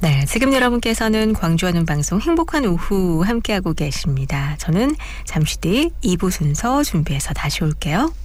네, 지금 여러분께서는 광주하는 방송 행복한 오후 함께하고 계십니다. 저는 잠시 뒤 2부 순서 준비해서 다시 올게요.